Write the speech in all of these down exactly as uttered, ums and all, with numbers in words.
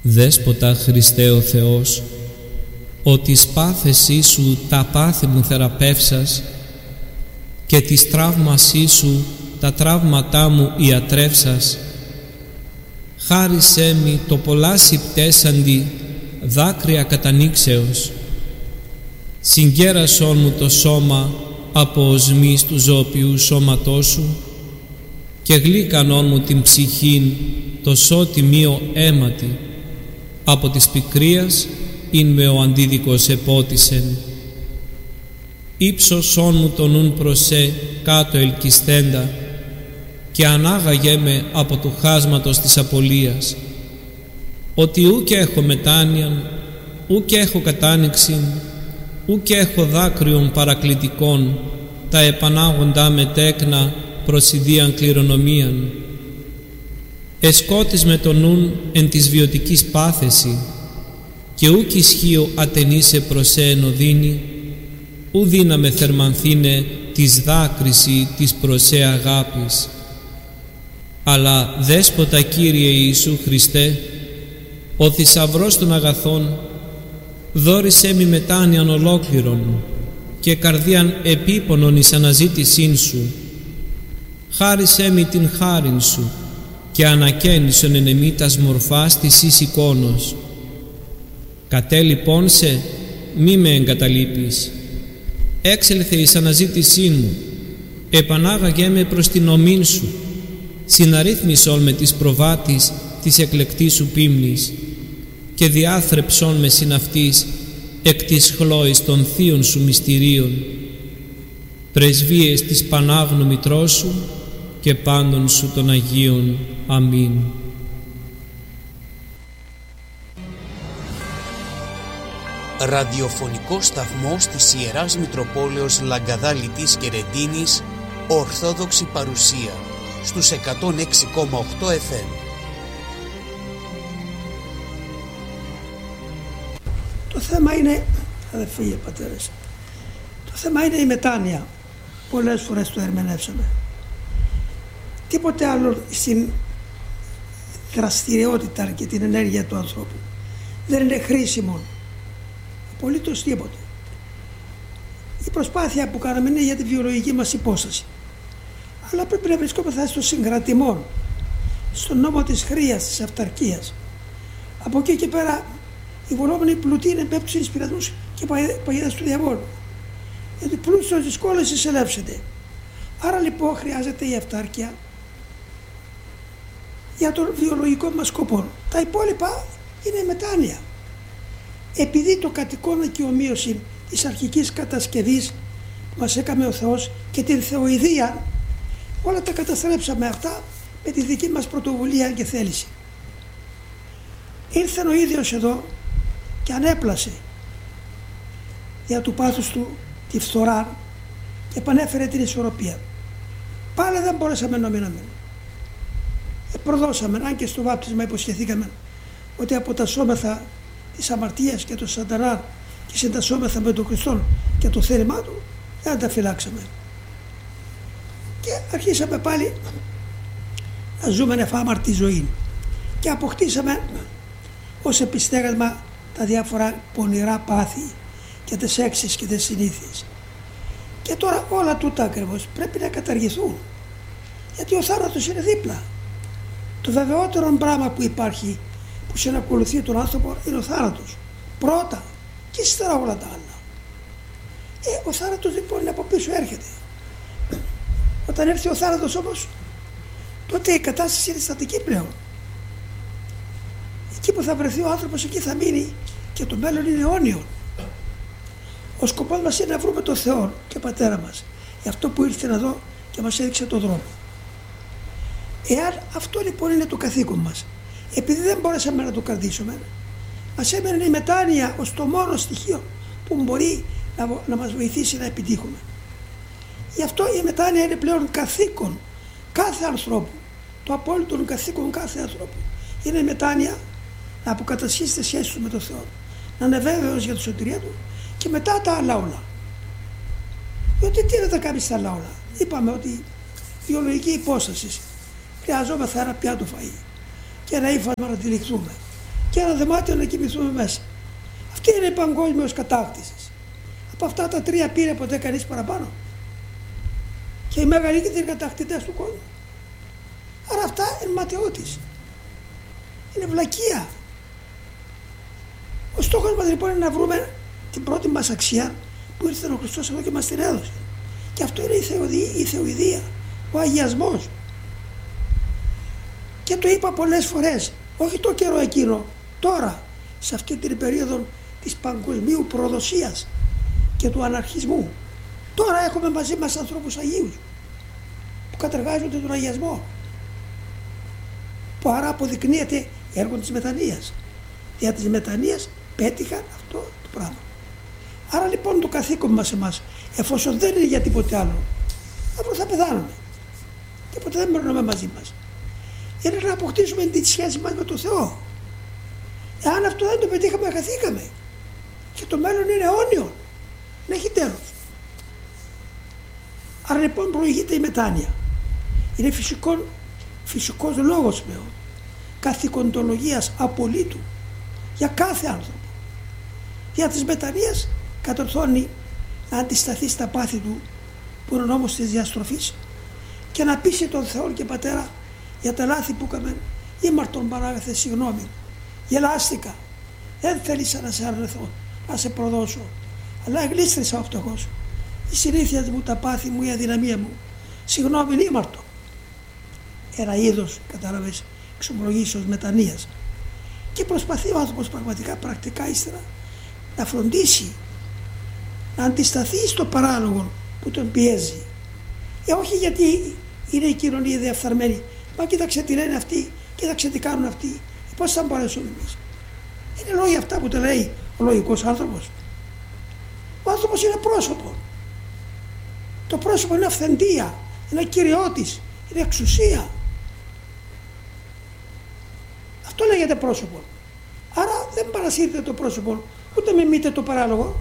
Δέσποτα Χριστέ ο Θεός, ότι εις πάθεσή σου τα πάθη μου θεραπεύσας και της τραύμασή σου τα τραύματά μου ιατρεύσας, χάρισέ μη το πολλά συμπτέσαντι δάκρυα κατανοίξεως, συγκέρασόν μου το σώμα από οσμής του ζωοποιού σώματός σου και γλύκανόν μου την ψυχήν το σώτιμιο αίματι από της πικρίας ειν με ο αντίδικος επότισεν. Ήψωσόν μου το νουν προσέ κάτω ελκυστέντα και ανάγαγέ με από του χάσματος της απολίας, ότι ούκ έχω μετάνοιαν, ούκ έχω κατάνοιξην, ούκ έχω δάκρυον παρακλητικών, τα επανάγοντά με τέκνα προς ιδίαν κληρονομίαν. Εσκότης με το νουν εν της βιωτικής πάθεση και ούκ ισχύω ατενίσε προς εν οδύνη, ου δύναμε θερμανθήνε της δάκρυση της προς ε αγάπης. Αλλά Δέσποτα Κύριε Ιησού Χριστέ, ο θησαυρός των αγαθών, δώρισέ μη μετάνοιαν ολόκληρον και καρδίαν επίπονον εις αναζήτησήν σου. Χάρισέ μη την χάριν σου και ανακαίνισον εν εμή τας μορφάς της εις εικόνος. Κατέ λοιπόν σε μη με εγκαταλείπεις. Έξελθε εις αναζήτησήν μου, επανάγαγέ με προς την ομήν σου, συναρρύθμισον με τις προβάτης της εκλεκτής σου πίμνης και διάθρεψον με συναυτής εκ της χλώης των θείων σου μυστηρίων, πρεσβείες της Πανάγνου Μητρός σου και πάντων σου των Αγίων. Αμήν. Ραδιοφωνικός σταθμός της Ιεράς Μητροπόλεως Λαγκαδάλητης και Ρεντίνης, Ορθόδοξη παρουσία στους εκατόν έξι κόμμα οκτώ εφ εμ. Το θέμα είναι, αδερφοί και πατέρες, το θέμα είναι η μετάνοια. Πολλές φορές το ερμηνεύσαμε. Τίποτε άλλο στην δραστηριότητα και την ενέργεια του ανθρώπου δεν είναι χρήσιμο. Απολύτως τίποτε. Η προσπάθεια που κάναμε είναι για τη βιολογική μας υπόσταση. Αλλά πρέπει να βρισκόμαστε στο συγκρατημό, στον νόμο της χρείας, της αυταρκίας. Από εκεί και πέρα οι βολόμενοι πλουτοί είναι πέπτουν εις πειρασμούς και παγίδες του διαβόλου. Γιατί πλούσιος της κόλλης εισελεύσεται. Άρα λοιπόν χρειάζεται η αυτάρκεια για τον βιολογικό μας σκοπό. Τα υπόλοιπα είναι μετάνοια. Επειδή το κατοικώνα και ομοίωση της αρχικής κατασκευής που μας έκαμε ο Θεός και την θεοειδία, όλα τα καταστρέψαμε αυτά με τη δική μας πρωτοβουλία και θέληση. Ήρθε ο ίδιος εδώ και ανέπλασε για του πάθους του τη φθορά και επανέφερε την ισορροπία. Πάλι δεν μπορέσαμε να μείνουμε. Ε, προδώσαμε, αν και στο βάπτισμα υποσχεθήκαμε ότι αποτασσόμεθα της αμαρτίας και του σατανά και συντασσόμεθα με τον Χριστό και το θέλημά του, δεν τα φυλάξαμε. Και αρχίσαμε πάλι να ζούμε νεφάμαρτη ζωή και αποκτήσαμε ως επιστέγασμα τα διάφορα πονηρά πάθη και τις έξεις και τις συνήθειες. Και τώρα όλα τούτα ακριβώς πρέπει να καταργηθούν, γιατί ο θάνατος είναι δίπλα. Το βεβαιότερο πράγμα που υπάρχει που συνακολουθεί τον άνθρωπο είναι ο θάνατος. Πρώτα και ύστερα όλα τα άλλα. Ε, ο θάνατος λοιπόν είναι από πίσω, έρχεται. Όταν έρθει ο θάνατος όμως, τότε η κατάσταση είναι στατική πλέον. Εκεί που θα βρεθεί ο άνθρωπος, εκεί θα μείνει και το μέλλον είναι αιώνιο. Ο σκοπός μας είναι να βρούμε τον Θεό και Πατέρα μας, για αυτό που ήρθε εδώ και μας έδειξε τον δρόμο. Εάν αυτό λοιπόν είναι το καθήκον μας, επειδή δεν μπορέσαμε να το κρατήσουμε, μας έμενε η μετάνοια ως το μόνο στοιχείο που μπορεί να, να μας βοηθήσει να επιτύχουμε. Γι' αυτό η μετάνοια είναι πλέον καθήκον κάθε ανθρώπου, το απόλυτο καθήκον κάθε ανθρώπου. Είναι η μετάνοια να αποκατασχίσει τη σχέση του με τον Θεό, να είναι βέβαιος για τη σωτηρία του και μετά τα άλλα όλα. Διότι τι είναι να κάνεις τα άλλα όλα. Είπαμε ότι βιολογική υπόσταση, χρειαζόμαστε ένα πιάτο φαΐ και ένα ύφασμα να τυλιχθούμε και ένα δωμάτιο να κοιμηθούμε μέσα. Αυτή είναι η παγκόσμιος κατάκτησης. Από αυτά τα τρία πήρε ποτέ κανείς παραπάνω. Και οι μεγαλύτεροι κατακτητές του κόσμου. Άρα αυτά είναι ματαιότης. Είναι βλακεία. Ο στόχος μας λοιπόν είναι να βρούμε την πρώτη μας αξία που ήρθε ο Χριστός εδώ και μας την έδωσε. Και αυτό είναι η, θεοδη, η θεοειδία, ο αγιασμός. Και το είπα πολλές φορές, όχι το καιρό εκείνο, τώρα, σε αυτή την περίοδο της παγκοσμίου προδοσίας και του αναρχισμού. Τώρα έχουμε μαζί μας ανθρώπους Αγίους που κατεργάζονται τον αγιασμό, που άρα αποδεικνύεται έργο της μετανοίας. Δια της μετανοίας πέτυχαν αυτό το πράγμα. Άρα λοιπόν το καθήκον μας εμάς, εφόσον δεν είναι για τίποτε άλλο, αύριο θα πεθάνουμε και ποτέ δεν μένουμε μαζί μας, είναι να αποκτήσουμε τη σχέση μας με τον Θεό. Εάν αυτό δεν το πετύχαμε, χαθήκαμε. Και το μέλλον είναι αιώνιο, δεν έχει τέλος. Άρα λοιπόν προηγείται η μετάνοια. Είναι φυσικό, φυσικός λόγος πλέον καθηκοντολογίας απολύτου για κάθε άνθρωπο. Για της μετανοίας κατορθώνει να αντισταθεί στα πάθη του, που είναι ο νόμος της διαστροφής, και να πείσει τον Θεό και Πατέρα για τα λάθη που έκαμε. Ήμαρτον παράγαθε, συγγνώμη, γελάστηκα, δεν θέλησα να σε αρνηθώ, να σε προδώσω, αλλά εγλίστρισα ο φτωχός. Η συνήθεια μου, τα πάθη μου, η αδυναμία μου, συγγνώμη, ήμαρτο. Ένα είδος, κατάλαβες, εξομολογήσεως μετανοίας. Και προσπαθεί ο άνθρωπος πραγματικά, πρακτικά ύστερα, να φροντίσει να αντισταθεί στο παράλογο που τον πιέζει. Ε, όχι γιατί είναι η κοινωνία διαφθαρμένη. Μα κοίταξε τι λένε αυτοί, κοίταξε τι κάνουν αυτοί. Ε, πώς θα μπορέσουμε εμείς. Είναι λόγια αυτά που τα λέει ο λογικός άνθρωπος. Ο άνθρωπος είναι πρόσωπο. Το πρόσωπο είναι αυθεντία, είναι κυριότης, είναι εξουσία. Αυτό λέγεται πρόσωπο. Άρα δεν παρασύρετε το πρόσωπο, ούτε μιμείτε το παράλογο.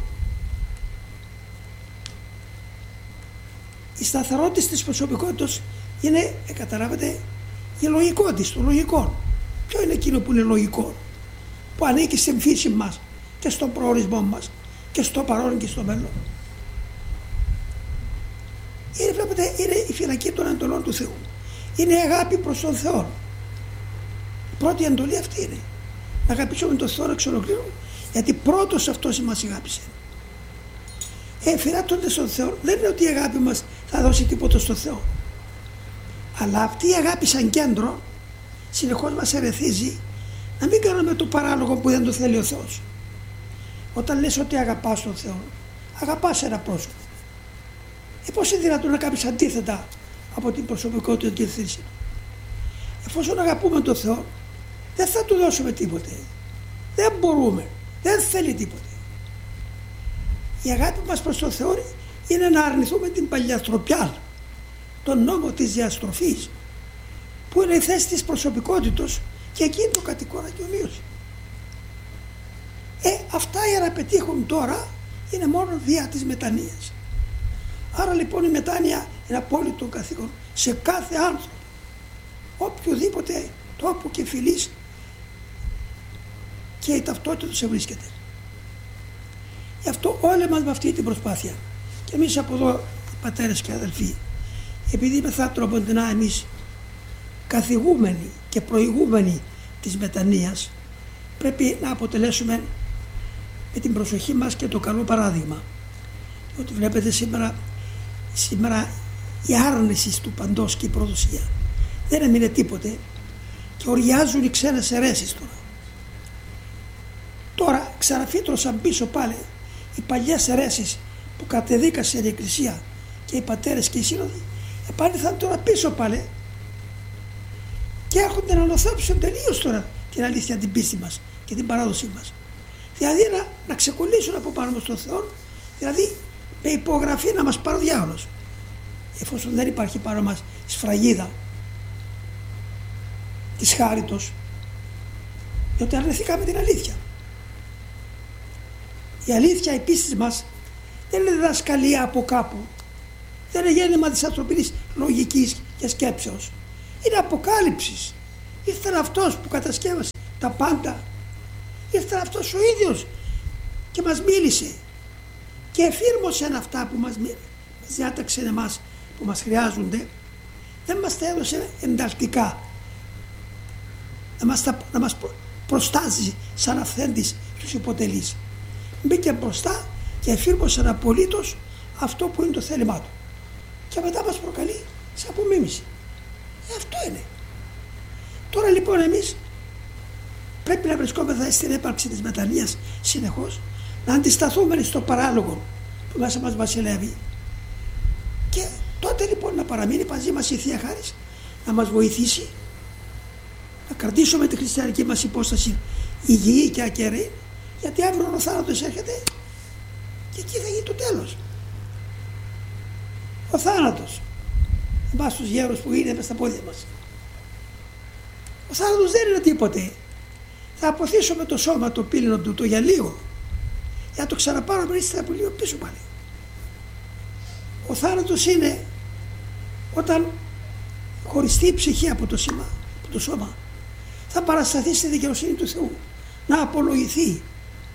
Η σταθερότητα της προσωπικότητας είναι, ε, καταλάβετε, η λογικότητα, το λογικό. Ποιο είναι εκείνο που είναι λογικό, που ανήκει στην φύση μας και στον προορισμό μας και στο παρόν και στο μέλλον. Είναι, βλέπετε, είναι η φυλακή των εντολών του Θεού. Είναι η αγάπη προς τον Θεό. Η πρώτη εντολή αυτή είναι. Να αγαπήσουμε τον Θεό εξ ολοκλήρου, γιατί πρώτος αυτός μας αγάπησε. Εφηράττονται στον Θεό, δεν είναι ότι η αγάπη μας θα δώσει τίποτα στον Θεό. Αλλά αυτή η αγάπη σαν κέντρο συνεχώς μας ερεθίζει να μην κάνουμε το παράλογο που δεν το θέλει ο Θεός. Όταν λες ότι αγαπάς τον Θεό, αγαπάς ένα πρόσωπο. Ε, πώς είναι δυνατόν να κάνεις αντίθετα από την προσωπικότητα και τη θέση του. Εφόσον αγαπούμε τον Θεό, δεν θα του δώσουμε τίποτε. Δεν μπορούμε. Δεν θέλει τίποτε. Η αγάπη μας προς τον Θεό είναι να αρνηθούμε την παλιαστροπιά, τον νόμο της διαστροφής, που είναι η θέση της προσωπικότητας και εκείνη το κατοικόνα και ομοίωση. Ε, αυτά για να πετύχουν τώρα είναι μόνο δια της μετανοίας. Άρα λοιπόν η μετάνοια είναι απόλυτο καθήκον σε κάθε άνθρωπο, οποιοδήποτε τόπο και φυλής και η ταυτότητα του σε βρίσκεται. Γι' αυτό όλοι μας με αυτή την προσπάθεια, και εμείς από εδώ πατέρες και αδελφοί, επειδή είμαστε τροποντινά εμείς καθηγούμενοι και προηγούμενοι της μετανοίας, πρέπει να αποτελέσουμε με την προσοχή μας και το καλό παράδειγμα. Ότι βλέπετε σήμερα, σήμερα η άρνηση του παντός και η προδοσία δεν έμεινε τίποτε και οριάζουν οι ξένες αιρέσεις τώρα. Τώρα ξαναφύτρωσαν πίσω πάλι οι παλιές αιρέσεις που κατεδίκασε η Εκκλησία και οι πατέρες και οι σύνοδοι, επάνηθαν τώρα πίσω πάλι και έρχονται να νοθάψουν τελείως τώρα την αλήθεια, την πίστη μας και την παράδοσή μας. Δηλαδή να, να ξεκολλήσουν από πάνω μας τον Θεό, δηλαδή με υπογραφή να μας πάρει ο διάολος, εφόσον δεν υπάρχει πάνω μας σφραγίδα της χάριτος, διότι αρνηθήκαμε την αλήθεια. Η αλήθεια, η πίστη μας δεν είναι διδασκαλία από κάπου, δεν είναι γέννημα της ανθρωπινής λογικής και σκέψεως, είναι αποκάλυψης. Ήρθε αυτός που κατασκεύασε τα πάντα ήρθε αυτός ο ίδιος και μας μίλησε και εφήρμοσε αυτά που μας, μας διάταξε εμάς που μας χρειάζονται. Δεν μας τα έδωσε ενταλτικά να μας, τα, να μας προστάζει σαν αυθέντης τους υποτελείς. Μπήκε μπροστά και εφήρμοσε απολύτως αυτό που είναι το θέλημά του και μετά μας προκαλεί σε απομίμηση. Ε, αυτό είναι. Τώρα λοιπόν εμείς πρέπει να βρισκόμεθα στην έπαρξη της μετανοίας συνεχώς, να αντισταθούμε στο παράλογο που μέσα μας βασιλεύει και τότε λοιπόν να παραμείνει μαζί μας η Θεία Χάρις, να μας βοηθήσει να κρατήσουμε τη χριστιανική μας υπόσταση υγιή και ακερή, γιατί αύριο ο θάνατος έρχεται και εκεί θα γίνει το τέλος. Ο θάνατος, εμάς τους γέρους που είναι μες στα πόδια μας, ο θάνατος δεν είναι τίποτε. Θα αποθήσουμε το σώμα, το πύληνο του, το γυαλίο, για να το ξαναπάρουμε ύστερα από λίγο πίσω πάλι. Ο θάνατος είναι όταν χωριστεί η ψυχή από το, σήμα, από το σώμα, θα παρασταθεί στη δικαιοσύνη του Θεού, να απολογηθεί.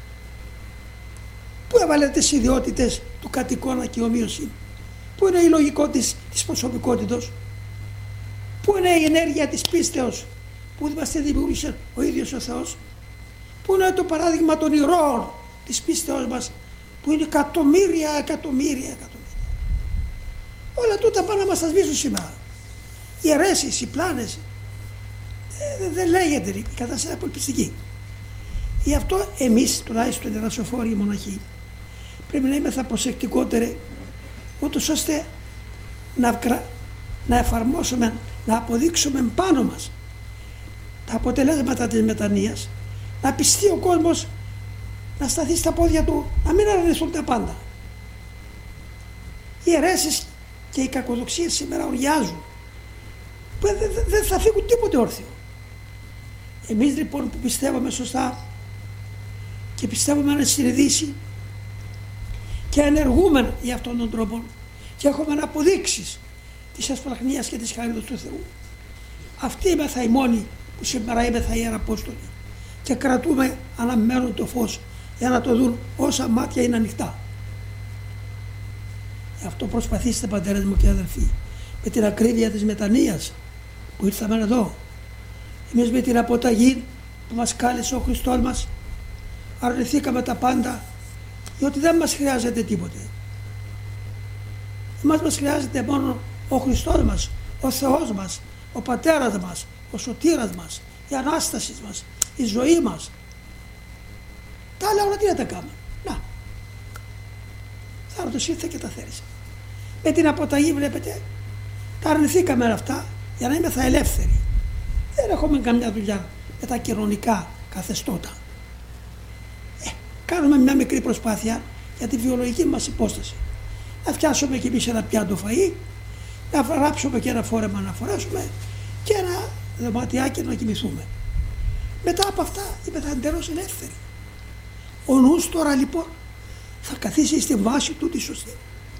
Πού έβαλε τις ιδιότητες του κατοικώνα και ομοίωση, πού είναι η λογικότητα της, της προσωπικότητος, πού είναι η ενέργεια της πίστεως που μας τη δημιούργησε ο ίδιος ο Θεός, πού είναι το παράδειγμα των ηρώων της πίστεως μας που είναι εκατομμύρια, εκατομμύρια, εκατομμύρια. Όλα τούτα πάνε να μας τα σβήσουν σήμερα. Οι αιρέσεις, οι πλάνες, δεν δε λέγεται, η κατάσταση είναι απολυπιστική. Γι' αυτό εμείς, τουλάχιστον οι δρασοφόροι, οι μοναχοί, πρέπει να είμαστε προσεκτικότεροι, ούτως ώστε να, να εφαρμόσουμε, να αποδείξουμε πάνω μας τα αποτελέσματα της μετανοίας, να πιστεί ο κόσμος να σταθεί στα πόδια του, να μην αρνηθούν τα πάντα. Οι αιρέσεις και οι κακοδοξίες σήμερα οριάζουν. Δεν δε, δε θα φύγουν τίποτε όρθιο. Εμείς λοιπόν που πιστεύουμε σωστά και πιστεύουμε να συνειδήσει και ενεργούμε για αυτόν τον τρόπο και έχουμε αποδείξεις της ασπλαχνίας και της χάριτος του Θεού, αυτοί είμεθα οι μόνοι που σήμερα είμεθα οι Ιεραπόστολοι και κρατούμε αναμένουν το φως για να το δουν όσα μάτια είναι ανοιχτά. Γι' αυτό προσπαθήστε, πατέρες μου και αδελφοί, με την ακρίβεια της μετανοίας που ήρθαμε εδώ, εμείς με την αποταγή που μας κάλεσε ο Χριστός μας, αρνηθήκαμε τα πάντα, διότι δεν μας χρειάζεται τίποτε. Εμάς μας χρειάζεται μόνο ο Χριστός μας, ο Θεός μας, ο Πατέρας μας, ο Σωτήρας μας, η Ανάσταση μας, η ζωή μας. Τα άλλα όλα τι να τα κάνουμε. Να, θάνατος ήρθε και τα θέρισε. Με την αποταγή, βλέπετε, τα αρνηθήκαμε αυτά για να είμαστε ελεύθεροι. Δεν έχουμε καμιά δουλειά με τα κοινωνικά καθεστώτα. Ε, κάνουμε μια μικρή προσπάθεια για τη βιολογική μας υπόσταση. Να φτιάσουμε κι εμείς ένα πιάτο φαΐ, να ράψουμε και ένα φόρεμα να φορέσουμε και ένα δωματιάκι να κοιμηθούμε. Μετά από αυτά είμαστε εντελώς ελεύθεροι. Ο νους τώρα λοιπόν θα καθίσει στη βάση του τη σωστή.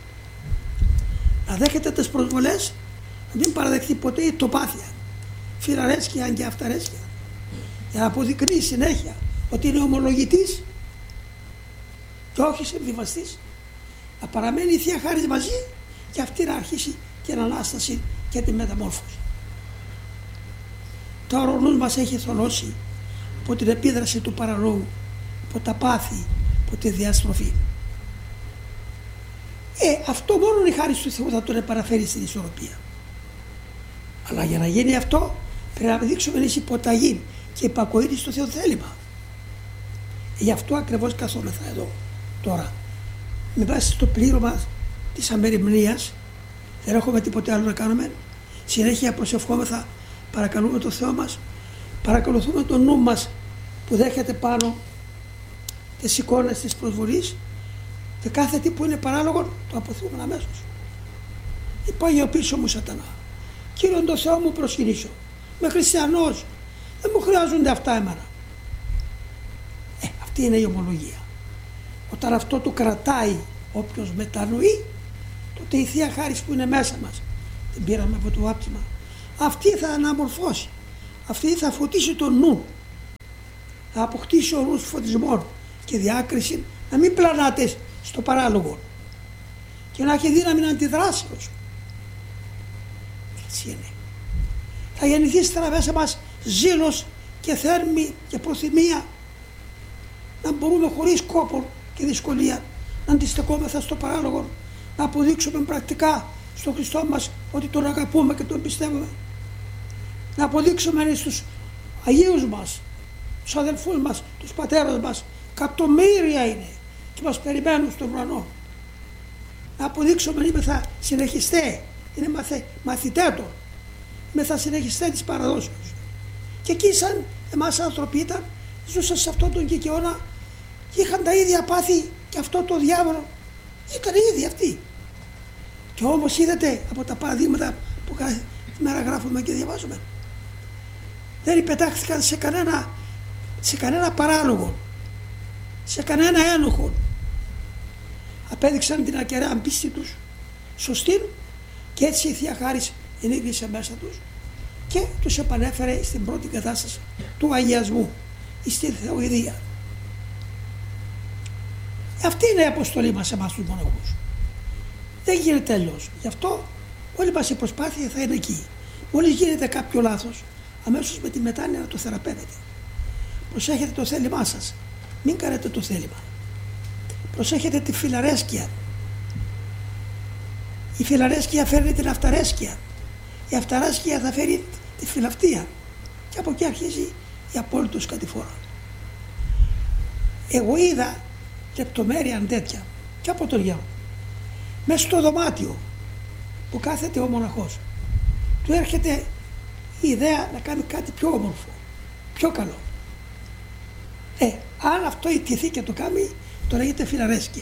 Να δέχεται τις προσβολές, να μην παραδεχτεί ποτέ η τοπάθεια, φιλαρέσκεια και αυταρέσκεια, για να αποδεικνύει συνέχεια ότι είναι ομολογητής και όχι συμβιβαστής, να παραμένει η Θεία Χάρις μαζί και αυτή να αρχίσει την Ανάσταση και τη μεταμόρφωση. Τώρα ο νους μας έχει θολώσει από την επίδραση του παραλόγου, από τα πάθη, από τη διαστροφή. Ε, αυτό μόνο η χάρις του Θεού θα τον επαναφέρει στην ισορροπία. Αλλά για να γίνει αυτό πρέπει να δείξουμε εις υποταγή και υπακοή στο Θεό θέλημα. Ε, γι' αυτό ακριβώς καθόμεθα εδώ τώρα. Με βάση στο πλήρωμα της αμεριμνίας, δεν έχουμε τίποτε άλλο να κάνουμε. Συνέχεια προσευχόμεθα, παρακαλούμε τον Θεό μας, παρακολουθούμε τον νου μας που δέχεται πάνω τις εικόνες της προσβολής και κάθε τι που είναι παράλογο το αποθούμε αμέσως. Υπάγειο πίσω μου σατανά, Κύριον το Θεό μου προσκυνήσω, είμαι χριστιανός, δεν μου χρειάζονται αυτά εμένα. Ε, αυτή είναι η ομολογία. Όταν αυτό το κρατάει όποιος μετανοεί, τότε η Θεία Χάρις που είναι μέσα μας, την πήραμε από το βάπτισμα, αυτή θα αναμορφώσει, αυτή θα φωτίσει τον νου, να αποκτήσει ορούς φωτισμών και διάκριση, να μην πλανάτε στο παράλογο και να έχει δύναμη αντιδράσεως. Έτσι είναι. Θα γεννηθεί στερα μέσα μας ζήλος και θέρμη και προθυμία να μπορούμε χωρίς κόπο και δυσκολία να αντιστεκόμεθα στο παράλογο, να αποδείξουμε πρακτικά στον Χριστό μας ότι τον αγαπούμε και τον πιστεύουμε, να αποδείξουμε στους Αγίους μας, τους αδελφούς μας, τους πατέρες μας, εκατομμύρια είναι και μας περιμένουν στον ουρανό, να αποδείξουμε ότι είμαστε συνεχιστέ, είναι μαθε, μαθητέτων, είμαστε συνεχιστέ της παραδόσεως. Και εκεί σαν εμάς άνθρωποι ήταν, ζούσαν σε αυτόν τον κικαιώνα και είχαν τα ίδια πάθη και αυτό το διάβολο, ήταν οι ίδιοι αυτοί. Και όμως είδατε από τα παραδείγματα που κάθε μέρα γράφουμε και διαβάζουμε, δεν υπετάχθηκαν σε κανένα, σε κανένα παράλογο, σε κανένα ένοχο. Απέδειξαν την ακεραία πίστη τους σωστή και έτσι η Θεία Χάρις ενήγησε μέσα τους και τους επανέφερε στην πρώτη κατάσταση του αγιασμού, στην θεοειδία. Αυτή είναι η αποστολή μας εμάς τους μοναχούς. Δεν γίνεται αλλιώς. Γι' αυτό όλη μας η προσπάθεια θα είναι εκεί. Μόλις γίνεται κάποιο λάθος, αμέσως με τη μετάνοια να το θεραπεύετε. Προσέχετε το θέλημά σας. Μην κάνετε το θέλημα. Προσέχετε τη φιλαρέσκεια. Η φιλαρέσκεια φέρνει την αυταρέσκεια. Η αυταρέσκεια θα φέρει τη φιλαυτία. Και από εκεί αρχίζει η απόλυτος κατηφόρα. Εγώ είδα λεπτομέρεια τέτοια και από τον γέρο. Μέσα στο δωμάτιο που κάθεται ο μοναχός, του έρχεται η ιδέα να κάνει κάτι πιο όμορφο, πιο καλό. Ε, αν αυτό ιτηθεί και το κάνει, το λέγεται φιλαρέσκεια.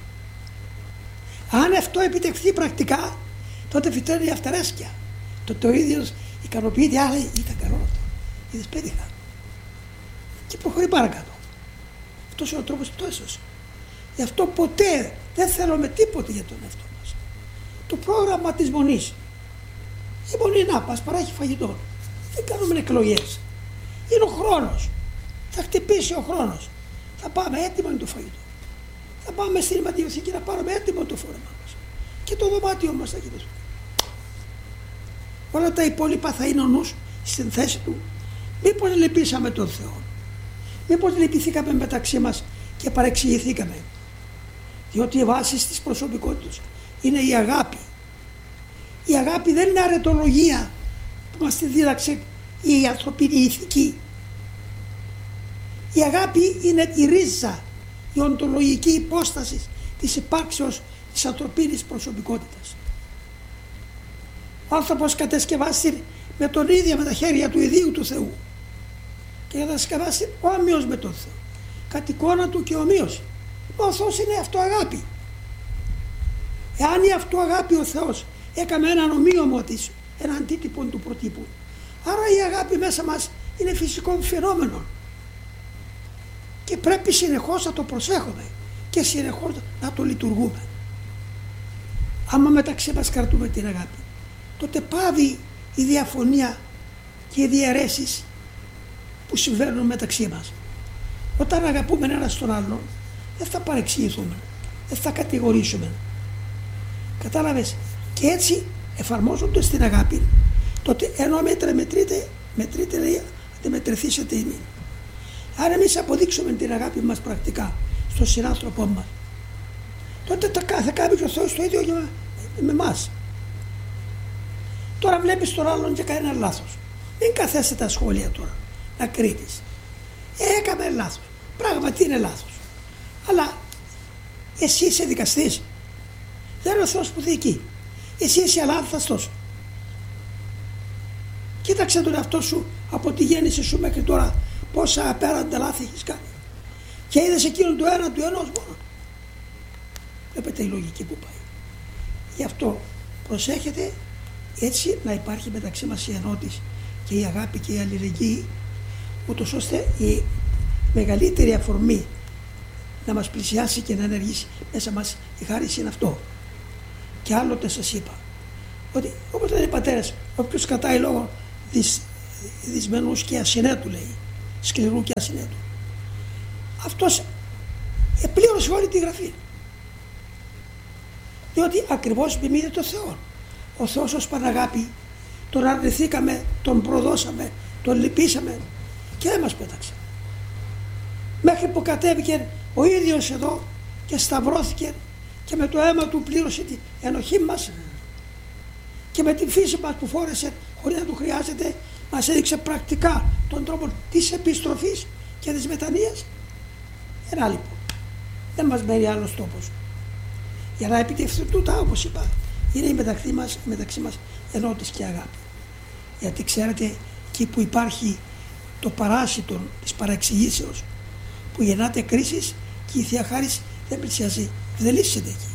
Αν αυτό επιτευχθεί πρακτικά, τότε φυτρώνει η αυταρέσκεια. Τότε ο ίδιος ικανοποιείται, αλλά ήταν καλό αυτό. Είδες, πέτυχα. Και προχωρεί παρακάτω. Αυτός είναι ο τρόπος που το έσωσε. Γι' αυτό ποτέ δεν θέλουμε τίποτε για τον εαυτό μας. Το πρόγραμμα της μονής. Η μονή να μας παράγει φαγητό. Δεν κάνουμε εκλογές. Είναι ο χρόνος. Θα χτυπήσει ο χρόνος. Θα πάμε, έτοιμο είναι το φαγητό. Θα πάμε στην ηματιοθήκη να πάρουμε έτοιμο το φόρεμα μας. Και το δωμάτιο μας θα γυρίσουμε. Όλα τα υπόλοιπα θα είναι ο νους στην θέση του. Μήπως λυπήσαμε τον Θεό. Μήπως λυπηθήκαμε μεταξύ μας και παρεξηγηθήκαμε. Διότι η βάση της προσωπικότητας είναι η αγάπη. Η αγάπη δεν είναι αρετολογία που μας τη δίδαξε η ανθρωπίνη ηθική. Η αγάπη είναι η ρίζα, η οντολογική υπόσταση της υπάρξεως της ανθρωπίνης προσωπικότητας. Ο άνθρωπος κατασκευάστηκε με τον ίδιο με τα χέρια του ιδίου του Θεού και κατασκευάστηκε όμοιος με τον Θεό, κατ' εικόνα του και ομοίωση. Ο Θεός είναι αυτοαγάπη. Εάν η αυτοαγάπη ο Θεός έκαμε έναν ομοίωμο της, έναν αντίτυπο του προτύπου, άρα η αγάπη μέσα μας είναι φυσικό φαινόμενο και πρέπει συνεχώς να το προσέχουμε και συνεχώς να το λειτουργούμε. Άμα μεταξύ μας κρατούμε την αγάπη, τότε πάβει η διαφωνία και οι διαιρέσεις που συμβαίνουν μεταξύ μας. Όταν αγαπούμε ένας τον άλλον, δεν θα παρεξηγηθούμε, δεν θα κατηγορήσουμε. Κατάλαβες? Και έτσι εφαρμόζοντας την αγάπη, τότε ενώ μέτρα μετρείτε, μετρείτε λέει, αντιμετρηθήσετε ημί. Αν εμείς αποδείξουμε την αγάπη μας πρακτικά στον συνάνθρωπό μας, τότε θα κάνει και ο Θεός το ίδιο με, με εμάς. Τώρα βλέπεις τον άλλον και κάνει ένα λάθος. Μην καθέσαι τα σχόλια τώρα να κρίνεις. Ε, έκαμε λάθος. Πράγματι είναι λάθος. Αλλά εσύ είσαι δικαστής. Δεν είναι ο Θεός που διοικεί. Εσύ είσαι αλάνθαστος. Κοίταξε τον εαυτό σου από τη γέννηση σου μέχρι τώρα πόσα απέραντα λάθη έχεις κάνει. Και είδες εκείνον του ένα του ενός μόνο. Βλέπετε η λογική που πάει. Γι' αυτό προσέχετε έτσι να υπάρχει μεταξύ μας η ενότηση και η αγάπη και η αλληλεγγύη, ούτως ώστε η μεγαλύτερη αφορμή να μας πλησιάσει και να ενεργήσει μέσα μας η χάρις είναι αυτό. Και άλλοτε σας είπα ότι όπως λένε οι πατέρες, όποιος κατάει λόγω δυσ, δυσμενούς και ασυνέτου, λέει, σκληρού και ασυνέτου, αυτός επλήρωσε όλη τη Γραφή. Διότι ακριβώς μιμείται το Θεό. Ο Θεός ως Παναγάπη τον αρνηθήκαμε, τον προδώσαμε, τον λυπήσαμε και δεν μας πέταξε. Μέχρι που κατέβηκε ο ίδιος εδώ και σταυρώθηκε και με το αίμα του πλήρωσε την ενοχή μας και με την φύση μας που φόρεσε χωρίς να του χρειάζεται, μας έδειξε πρακτικά τον τρόπο της επιστροφής και της μετανοίας. Ένα λοιπόν, δεν μας μένει άλλος τόπος. Για να επιτευχθούν τούτα, όπως είπα, είναι η μεταξύ μας, η μεταξύ μας ενότηση και αγάπη. Γιατί ξέρετε, εκεί που υπάρχει το παράσιτο της παραεξηγήσεως, που γεννάται κρίσεις και η Θεία Χάρις δεν πλησιάζει, δεν λύσεται εκεί.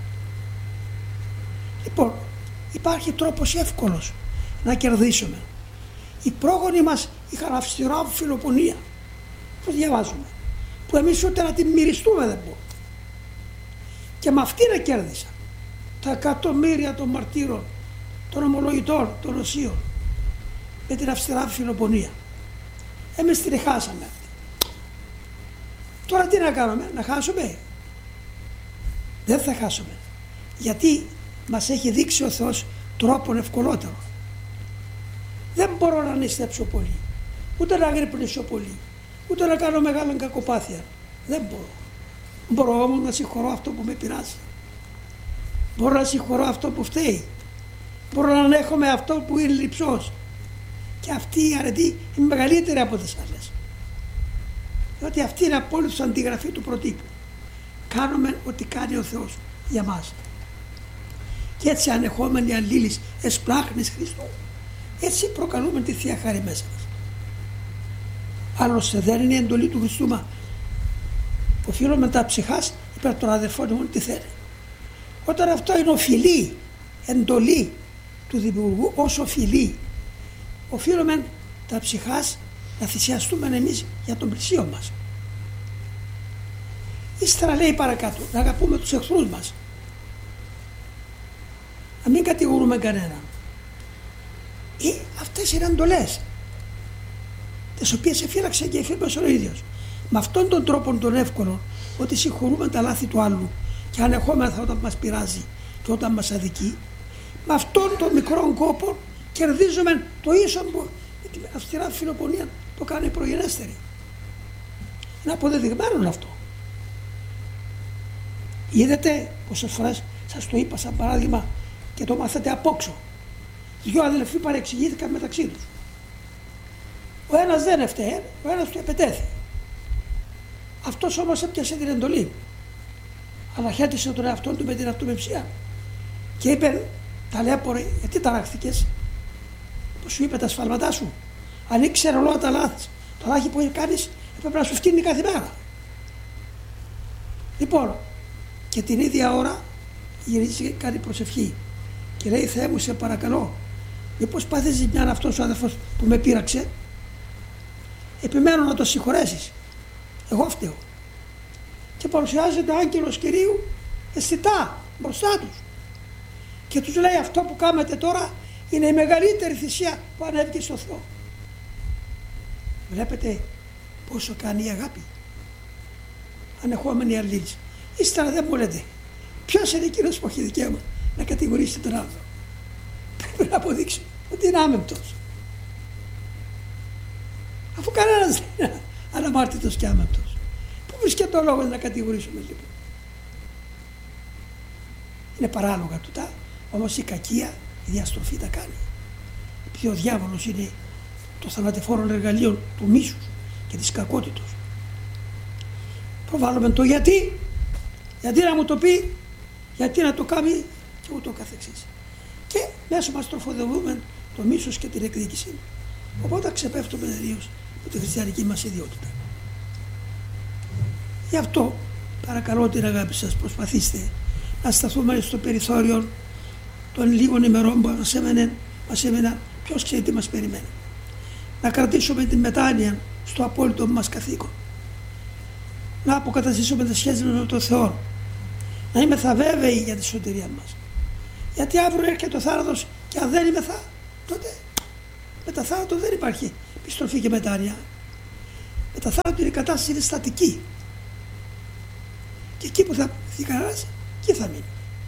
Λοιπόν, υπάρχει τρόπος εύκολος να κερδίσουμε. Οι πρόγονοι μας είχαν αυστηρά φιλοπονία, όπως διαβάζουμε, που εμείς ούτε να την μυριστούμε δεν μπορούμε. Και με αυτήν να κέρδισαν τα εκατομμύρια των μαρτύρων, των ομολογητών, των οσίων, με την αυστηρά φιλοπονία. Εμείς την χάσαμε αυτή. Τώρα τι να κάνουμε, να χάσουμε? Δεν θα χάσουμε. Γιατί μας έχει δείξει ο Θεός τρόπον ευκολότερο. Δεν μπορώ να νηστέψω πολύ, ούτε να γρυπνήσω πολύ, ούτε να κάνω μεγάλη κακοπάθεια. Δεν μπορώ. Μπορώ όμως να συγχωρώ αυτό που με πειράζει. Μπορώ να συγχωρώ αυτό που φταίει. Μπορώ να ανέχομαι αυτό που είναι λειψός. Και αυτή η αρετή είναι μεγαλύτερη από τις άλλες. Διότι αυτή είναι απόλυτος αντιγραφή του προτύπου. Κάνουμε ό,τι κάνει ο Θεός για μας. Και έτσι ανεχόμενοι αλλήλεις εσπλάχνης Χριστού, έτσι προκαλούμε τη Θεία Χάρη μέσα μας. Άλλωστε δεν είναι η εντολή του Χριστού, μα οφείλουμε τα ψυχάς υπέρ των αδερφών μου τι θέλει. Όταν αυτό είναι οφειλή, εντολή του Δημιουργού ως οφειλή, οφείλουμε τα ψυχάς να θυσιαστούμε εμείς για τον πλησίο μας. Ύστερα λέει παρακάτω, να αγαπούμε τους εχθρούς μας. Να μην κατηγορούμε κανέναν. Ή αυτές είναι εντολές, τις οποίες εφύλαξε και εφήρμασε ο ίδιος. Με αυτόν τον τρόπο τον εύκολο, ότι συγχωρούμε τα λάθη του άλλου και ανεχόμεθα όταν μας πειράζει και όταν μας αδικεί, με αυτόν τον μικρό κόπο κερδίζουμε το ίσον που με την αυστηρά φιλοπονία το κάνει προγενέστερη. Είναι αποδεδειγμένο αυτό. Είδατε πόσες φορές σας το είπα σαν παράδειγμα και το μάθατε απόξω. Δυο αδελφοί παρεξηγήθηκαν μεταξύ τους. Ο ένας δεν έφταε, ο ένας του επετέθη. Αυτός όμως έπιασε την εντολή. Αναχέτησε τον εαυτό του με την αυτομεψία. Και είπε, ταλέπορε, γιατί ταράχθηκες? Που σου είπε τα σφάλματά σου. Αν ήξερε όλα τα λάθη, το λάθη που κάνεις έπρεπε να σου φτύνει κάθε μέρα. Λοιπόν, και την ίδια ώρα γυρίζει και κάνει προσευχή. Και λέει, Θεέ μου, σε παρακαλώ, μήπως πάθεις ζημιά αυτός ο αδερφός που με πείραξε? Επιμένω να το συγχωρέσεις. Εγώ φταίω. Και παρουσιάζεται ο άγγελος Κυρίου αισθητά μπροστά τους. Και τους λέει, αυτό που κάνετε τώρα είναι η μεγαλύτερη θυσία που ανέβηκε στο Θεό. Βλέπετε πόσο κάνει η αγάπη. Ανεχόμενη αλλήλης. Ύστερα δεν μου λέτε, ποιος είναι εκείνος που έχει δικαίωμα να κατηγορήσει τον άλλο? Πρέπει να αποδείξει ότι είναι άμεμπτος. Αφού κανένας δεν είναι αναμάρτητος και άμεμπτος. Πού βρίσκεται ο λόγος να κατηγορήσουμε λοιπόν? Είναι παράλογα τούτα, όμως η κακία, η διαστροφή τα κάνει. Επειδή ο διάβολος είναι το θανατηφόρο εργαλείο του μίσους και της κακότητος. Προβάλλουμε το γιατί, γιατί να μου το πει, γιατί να το κάνει και ούτω καθεξής. Και μέσω μας τροφοδοτούμε το μίσος και την εκδίκηση. Οπότε ξεπέφτουμε τελείως με τη χριστιανική μας ιδιότητα. Γι' αυτό παρακαλώ την αγάπη σας, προσπαθήστε να σταθούμε στο περιθώριο των λίγων ημερών που μας έμεναν, μας έμεναν, ποιος ξέρει τι μας περιμένει. Να κρατήσουμε την μετάνοια στο απόλυτο μας καθήκον. Να αποκαταστήσουμε τις σχέσεις με τον Θεό. Να είμεθα βέβαιοι για τη σωτηρία μας. Γιατί αύριο έρχεται ο θάνατος και αν δεν είμεθα, τότε μετά θάνατο δεν υπάρχει επιστροφή και μετάνοια. Μετά θάνατο η κατάσταση είναι στατική. Και εκεί που θα έρθει κανένας, εκεί θα μείνει.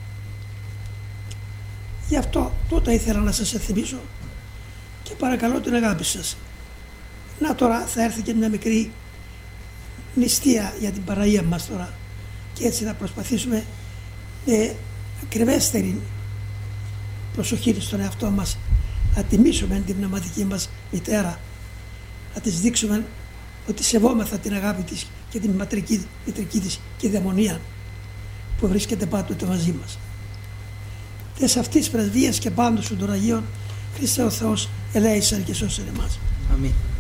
Γι' αυτό τούτα ήθελα να σας εθυμίσω και παρακαλώ την αγάπη σας. Να τώρα θα έρθει και μια μικρή νηστεία για την Παναγία μας τώρα και έτσι να προσπαθήσουμε με ακριβέστερη προσοχή στον εαυτό μας να τιμήσουμε την πνευματική μας μητέρα, να της δείξουμε ότι σεβόμεθα την αγάπη της και την ματρική, μητρική της και δαιμονία που βρίσκεται πάντοτε μαζί μας. Τες αυτής πρεσβείας και πάντως των Αγίων Χριστέ ο Θεός ελέησαν και σώσαν εμάς. Αμήν.